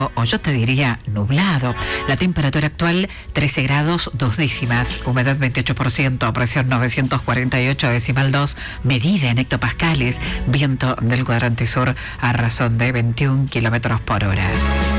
o yo te diría nublado. La temperatura actual 13 grados 2 décimas, humedad 28%, presión 948,2, medida en hectopascales, viento del cuadrante sur a razón de 21 kilómetros por hora.